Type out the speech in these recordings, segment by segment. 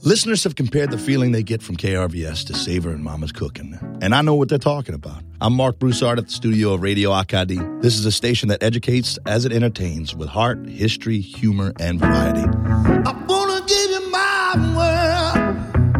Listeners have compared the feeling they get from KRVS to Savor and Mama's Cooking, and I know what they're talking about. I'm Mark Broussard at the studio of Radio Acadie. This is a station that educates as it entertains with heart, history, humor, and variety. I wanna give you my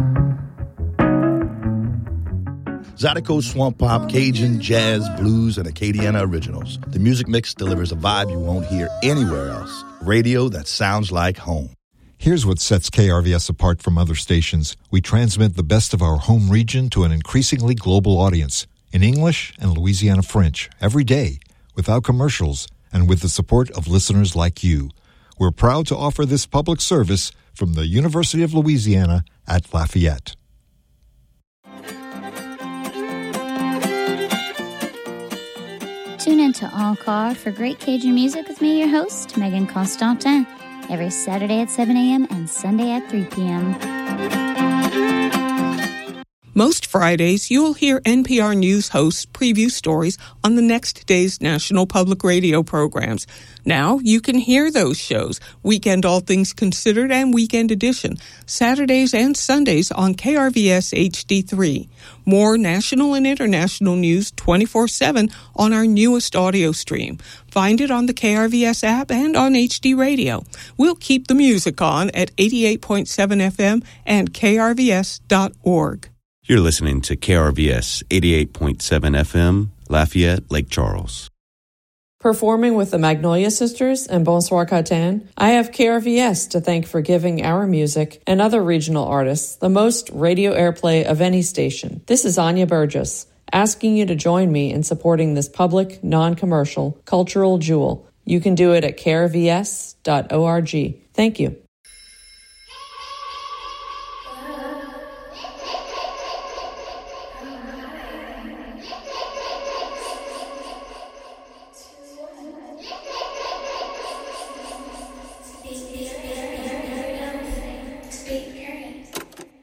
world. Zydeco Swamp Pop, Cajun, Jazz, Blues, and Acadiana Originals. The music mix delivers a vibe you won't hear anywhere else. Radio that sounds like home. Here's what sets KRVS apart from other stations. We transmit the best of our home region to an increasingly global audience in English and Louisiana French every day, without commercials, and with the support of listeners like you. We're proud to offer this public service from the University of Louisiana at Lafayette. Tune in to Encore for great Cajun music with me, your host, Megan Constantin, every Saturday at 7 a.m. and Sunday at 3 p.m. Most Fridays, you'll hear NPR News hosts preview stories on the next day's National Public Radio programs. Now you can hear those shows, Weekend All Things Considered and Weekend Edition, Saturdays and Sundays on KRVS HD3. More national and international news 24/7 on our newest audio stream. Find it on the KRVS app and on HD Radio. We'll keep the music on at 88.7 FM and krvs.org. You're listening to KRVS 88.7 FM, Lafayette, Lake Charles. Performing with the Magnolia Sisters and Bonsoir Catin, I have KRVS to thank for giving our music and other regional artists the most radio airplay of any station. This is Anya Burgess, asking you to join me in supporting this public, non-commercial, cultural jewel. You can do it at krvs.org. Thank you.